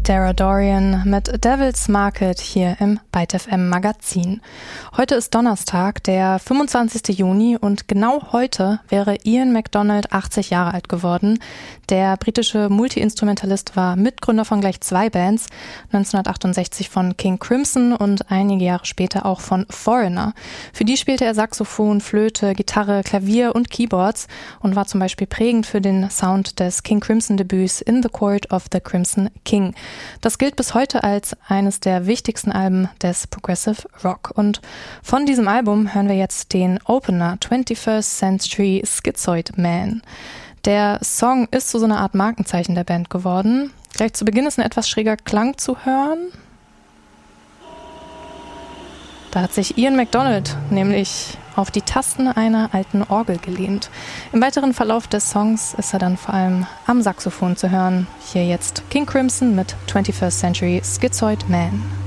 Dara Dorian mit Devil's Market hier im Byte FM Magazin. Heute ist Donnerstag, der 25. Juni und genau heute wäre Ian MacDonald 80 Jahre alt geworden. Der britische Multi-Instrumentalist war Mitgründer von gleich zwei Bands, 1968 von King Crimson und einige Jahre später auch von Foreigner. Für die spielte er Saxophon, Flöte, Gitarre, Klavier und Keyboards und war zum Beispiel prägend für den Sound des King Crimson Debüts In the Court of the Crimson King. Das gilt bis heute als eines der wichtigsten Alben des Progressive Rock. Und von diesem Album hören wir jetzt den Opener 21st Century Schizoid Man. Der Song ist zu so einer Art Markenzeichen der Band geworden. Gleich zu Beginn ist ein etwas schräger Klang zu hören. Da hat sich Ian MacDonald nämlich auf die Tasten einer alten Orgel gelehnt. Im weiteren Verlauf des Songs ist er dann vor allem am Saxophon zu hören. Hier jetzt King Crimson mit 21st Century Schizoid Man.